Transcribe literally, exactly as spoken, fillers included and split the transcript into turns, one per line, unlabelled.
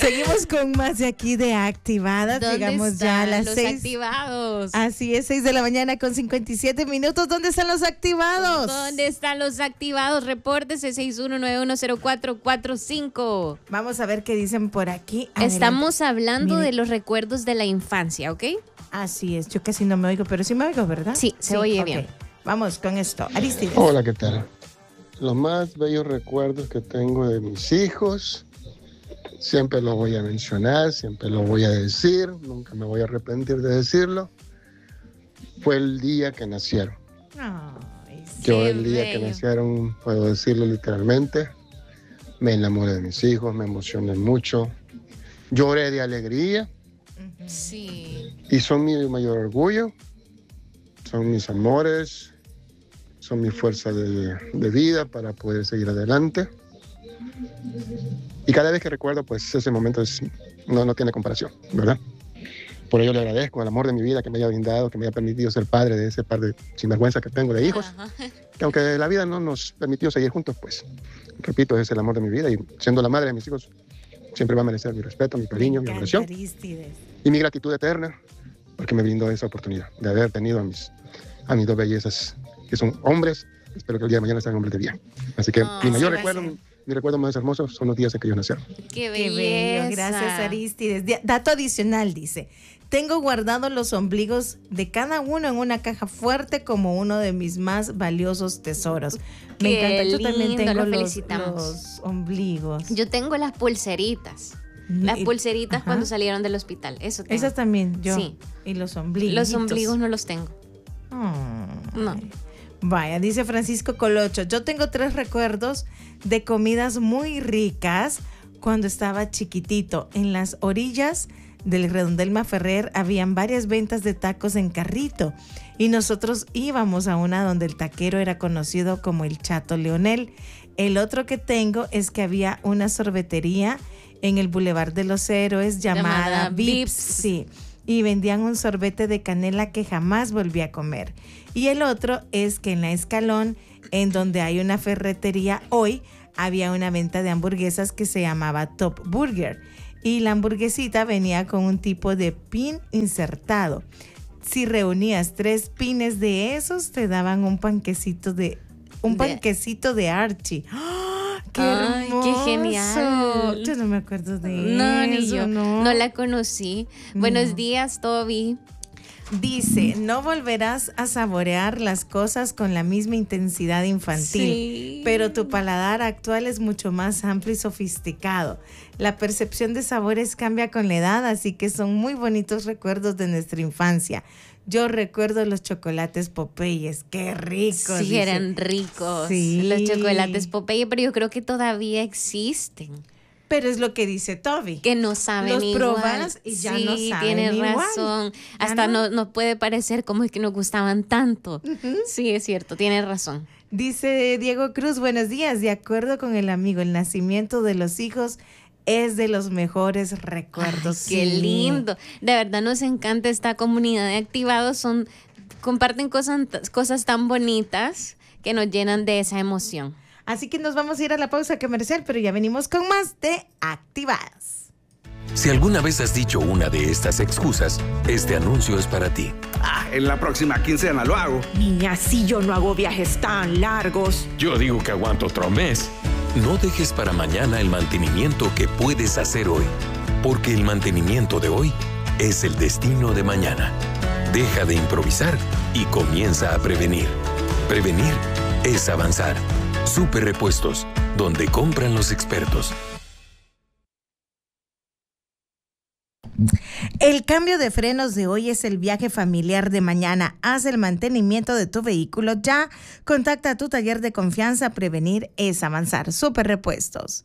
Seguimos con más de aquí de Activadas.
¿Dónde
Llegamos ya a las
los
seis.
activados?
Así es, seis de la mañana con cincuenta y siete minutos. ¿Dónde están los activados?
¿Dónde están los activados? Repórtese seis uno nueve uno cero cuatro cuatro cinco.
Vamos a ver qué dicen por aquí. Adelante.
Estamos hablando
Mire.
de los recuerdos de la infancia, ¿ok?
Así es, yo casi no me oigo, pero sí me oigo, ¿verdad?
Sí, se oye
ok.
bien.
Vamos con esto. Aristides.
Hola, ¿qué tal? Los más bellos recuerdos que tengo de mis hijos, siempre los voy a mencionar, siempre los voy a decir, nunca me voy a arrepentir de decirlo, fue el día que nacieron.
Ay, sí.
Yo
Qué
el día que
bello.
nacieron, puedo decirlo literalmente, me enamoré de mis hijos, me emocioné mucho, lloré de alegría
Sí.
y son mi mayor orgullo, son mis amores, son mi fuerza de, de vida para poder seguir adelante. Y cada vez que recuerdo, pues ese momento es, no, no tiene comparación, ¿verdad? Por ello le agradezco al amor de mi vida que me haya brindado, que me haya permitido ser padre de ese par de sinvergüenza que tengo de hijos.
Ajá.
Que aunque la vida no nos permitió seguir juntos, pues, repito, es el amor de mi vida y siendo la madre de mis hijos, siempre va a merecer mi respeto, mi cariño, mi adoración
Aristides.
y mi gratitud eterna, porque me brindó esa oportunidad de haber tenido a mis, a mis dos bellezas, que son hombres. Espero que el día de mañana sean hombres de bien. Así que
Oh,
mi mayor
sí,
recuerdo,
gracias.
mi recuerdo más hermoso son los días en que ellos nacieron.
Qué
Qué
belleza.
bello, gracias Aristides. Di- Dato adicional dice, tengo guardados los ombligos de cada uno en una caja fuerte como uno de mis más valiosos tesoros. Me
Qué
encanta, yo también
lindo,
tengo
lo
los,
felicitamos.
los ombligos.
Yo tengo las pulseritas. Las
Y-
pulseritas
ajá.
cuando salieron del hospital. Eso tengo.
Esas también, yo.
Sí.
Y los ombligos.
Los ombligos no los tengo. No.
Vaya, dice Francisco Colocho, yo tengo tres recuerdos de comidas muy ricas cuando estaba chiquitito. En las orillas del Redondel Maferrer habían varias ventas de tacos en carrito y nosotros íbamos a una donde el taquero era conocido como el Chato Leonel. El otro que tengo es que había una sorbetería en el Boulevard de los Héroes llamada,
Llamada
Vips.
Vips.
Sí, y vendían un sorbete de canela que jamás volví a comer. Y el otro es que en la Escalón, en donde hay una ferretería hoy, había una venta de hamburguesas que se llamaba Top Burger. Y la hamburguesita venía con un tipo de pin insertado. Si reunías tres pines de esos, te daban un panquecito de, un
De-
panquecito de Archie. ¡Ah! ¡Qué
Ay, qué
hermoso!
genial.
Yo no me acuerdo de
No,
eso.
ni yo.
No,
No la conocí. Buenos
No.
días, Toby.
Dice, no volverás a saborear las cosas con la misma intensidad infantil,
Sí.
pero tu paladar actual es mucho más amplio y sofisticado. La percepción de sabores cambia con la edad, así que son muy bonitos recuerdos de nuestra infancia. Yo recuerdo los chocolates Popeyes, qué ricos.
Sí,
dice.
eran ricos.
Sí.
Los chocolates Popeye, pero yo creo que todavía existen.
Pero es lo que dice Toby.
Que no saben
Los
igual.
probas y ya
sí,
no saben
tienes
igual.
razón.
Ya
Hasta
no.
no. no puede parecer como es que nos gustaban tanto. Sí, es cierto, tienes razón.
Dice Diego Cruz, buenos días. De acuerdo con el amigo, el nacimiento de los hijos es de los mejores recuerdos.
Ay, qué
Sí.
lindo. De verdad nos encanta esta comunidad de activados. Son, comparten cosas, cosas tan bonitas que nos llenan de esa emoción.
Así que nos vamos a ir a la pausa comercial, pero ya venimos con más de Activadas.
Si alguna vez has dicho una de estas excusas, este anuncio es para ti.
Ah, en la próxima quincena lo hago.
Y así yo no hago viajes tan largos.
Yo digo que aguanto otro mes. No dejes para mañana el mantenimiento que puedes hacer hoy, porque el mantenimiento de hoy es el destino de mañana. Deja de improvisar y comienza a prevenir. Prevenir es avanzar. Super Repuestos, donde compran los expertos.
El cambio de frenos de hoy es el viaje familiar de mañana. Haz el mantenimiento de tu vehículo ya. Contacta a tu taller de confianza. Prevenir es avanzar. Super Repuestos.